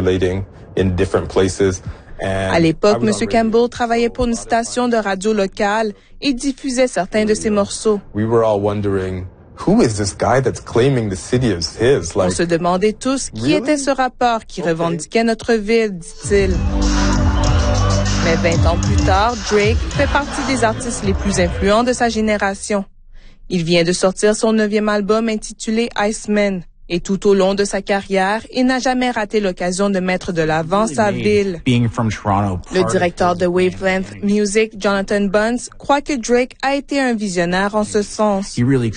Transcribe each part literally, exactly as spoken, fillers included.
circulating in different places. À l'époque, M. Campbell travaillait pour une station de radio locale et diffusait certains de ses morceaux. We were all wondering, who is this guy that's claiming the city is his? On se demandait tous qui était ce rappeur qui revendiquait notre ville, dit-il. Mais vingt ans plus tard, Drake fait partie des artistes les plus influents de sa génération. Il vient de sortir son neuvième album intitulé Iceman. Et tout au long de sa carrière, il n'a jamais raté l'occasion de mettre de l'avant sa ville. Le directeur de Wavelength Music, Jonathan Bunce, croit que Drake a été un visionnaire en ce sens.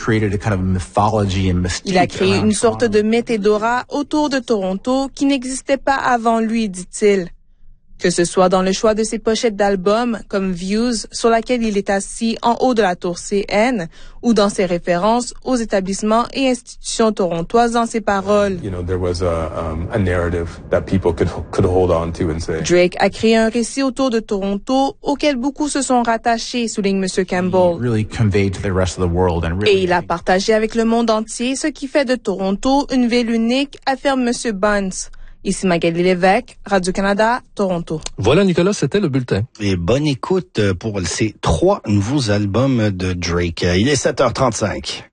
Il a créé une sorte de mythe et d'aura autour de Toronto qui n'existait pas avant lui, dit-il. Que ce soit dans le choix de ses pochettes d'albums, comme Views, sur laquelle il est assis en haut de la tour C N, ou dans ses références aux établissements et institutions torontoises dans ses paroles. You know, there was a, um, a narrative that people could, could hold on to and say. Drake a créé un récit autour de Toronto auquel beaucoup se sont rattachés, souligne M. Campbell. Really conveyed to the rest of the world and really... Et il a partagé avec le monde entier ce qui fait de Toronto une ville unique, affirme M. Bunce. Ici Magali Lévesque, Radio-Canada, Toronto. Voilà, Nicolas, c'était le bulletin. Et bonne écoute pour ces trois nouveaux albums de Drake. Il est sept heures trente-cinq.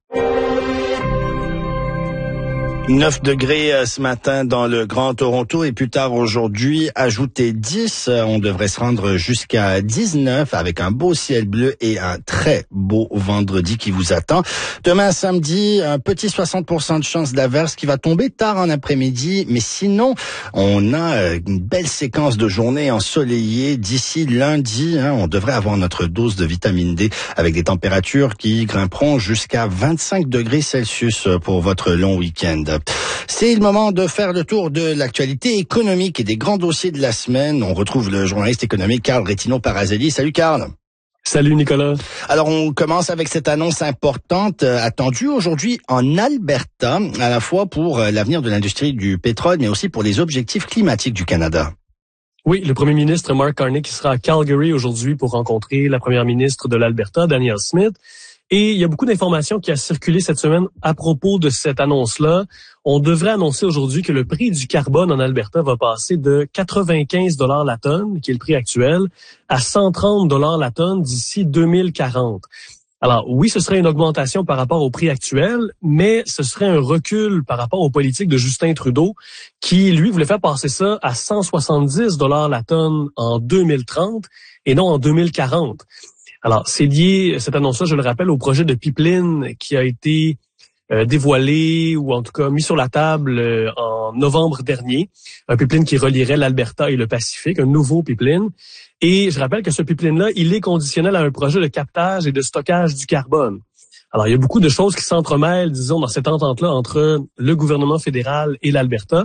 neuf degrés ce matin dans le Grand Toronto et plus tard aujourd'hui, ajoutez dix. On devrait se rendre jusqu'à dix-neuf avec un beau ciel bleu et un très beau vendredi qui vous attend. Demain samedi, un petit soixante pour cent de chance d'averse qui va tomber tard en après-midi. Mais sinon, on a une belle séquence de journées ensoleillées d'ici lundi. Hein, on devrait avoir notre dose de vitamine D avec des températures qui grimperont jusqu'à vingt-cinq degrés Celsius pour votre long week-end. C'est le moment de faire le tour de l'actualité économique et des grands dossiers de la semaine. On retrouve le journaliste économique Carl Retino-Parazelli. Salut Carl. Salut Nicolas. Alors on commence avec cette annonce importante euh, attendue aujourd'hui en Alberta, à la fois pour euh, l'avenir de l'industrie du pétrole, mais aussi pour les objectifs climatiques du Canada. Oui, le premier ministre Mark Carney qui sera à Calgary aujourd'hui pour rencontrer la première ministre de l'Alberta, Danielle Smith. Et il y a beaucoup d'informations qui a circulé cette semaine à propos de cette annonce-là. On devrait annoncer aujourd'hui que le prix du carbone en Alberta va passer de quatre-vingt-quinze dollars la tonne, qui est le prix actuel, à cent trente dollars la tonne d'ici deux mille quarante. Alors oui, ce serait une augmentation par rapport au prix actuel, mais ce serait un recul par rapport aux politiques de Justin Trudeau, qui, lui, voulait faire passer ça à cent soixante-dix dollars la tonne en deux mille trente et non en deux mille quarante. Alors, c'est lié, cette annonce-là, je le rappelle, au projet de pipeline qui a été euh, dévoilé ou en tout cas mis sur la table euh, en novembre dernier. Un pipeline qui relierait l'Alberta et le Pacifique, un nouveau pipeline. Et je rappelle que ce pipeline-là, il est conditionnel à un projet de captage et de stockage du carbone. Alors, il y a beaucoup de choses qui s'entremêlent, disons, dans cette entente-là entre le gouvernement fédéral et l'Alberta.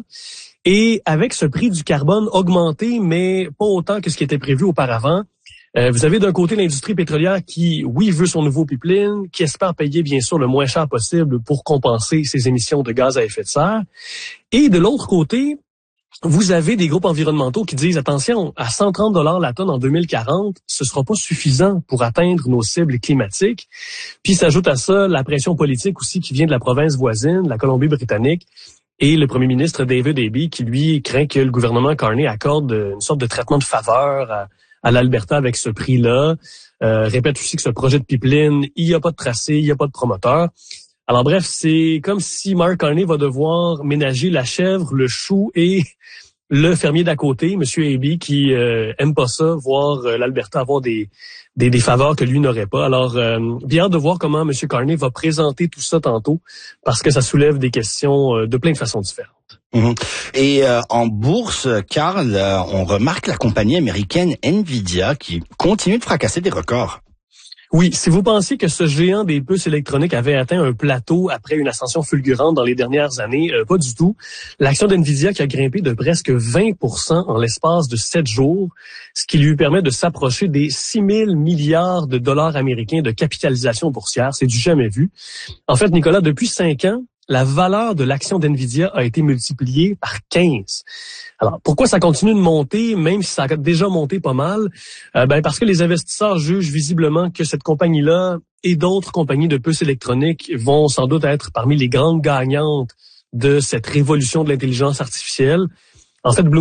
Et avec ce prix du carbone augmenté, mais pas autant que ce qui était prévu auparavant, Euh, vous avez d'un côté l'industrie pétrolière qui, oui, veut son nouveau pipeline, qui espère payer bien sûr le moins cher possible pour compenser ses émissions de gaz à effet de serre. Et de l'autre côté, vous avez des groupes environnementaux qui disent, attention, à cent trente dollars la tonne en deux mille quarante, ce sera pas suffisant pour atteindre nos cibles climatiques. Puis s'ajoute à ça la pression politique aussi qui vient de la province voisine, la Colombie-Britannique, et le premier ministre David Eby qui, lui, craint que le gouvernement Carney accorde une sorte de traitement de faveur à à l'Alberta avec ce prix-là. Euh, répète aussi que ce projet de pipeline, il n'y a pas de tracé, il n'y a pas de promoteur. Alors bref, c'est comme si Mark Carney va devoir ménager la chèvre, le chou et le fermier d'à côté, M. Eby, qui euh, aime pas ça, voir euh, l'Alberta avoir des, des des faveurs que lui n'aurait pas. Alors, euh, bien hâte de voir comment M. Carney va présenter tout ça tantôt, parce que ça soulève des questions euh, de plein de façons différentes. Mmh. Et euh, en bourse, Carl, euh, on remarque la compagnie américaine Nvidia qui continue de fracasser des records. Oui, si vous pensiez que ce géant des puces électroniques avait atteint un plateau après une ascension fulgurante dans les dernières années, euh, pas du tout. L'action d'Nvidia qui a grimpé de presque vingt pour cent en l'espace de sept jours, ce qui lui permet de s'approcher des six mille milliards de dollars américains de capitalisation boursière. C'est du jamais vu. En fait, Nicolas, depuis cinq ans, la valeur de l'action d'Nvidia a été multipliée par quinze. Alors, pourquoi ça continue de monter, même si ça a déjà monté pas mal? Euh, ben parce que les investisseurs jugent visiblement que cette compagnie-là et d'autres compagnies de puces électroniques vont sans doute être parmi les grandes gagnantes de cette révolution de l'intelligence artificielle. En fait,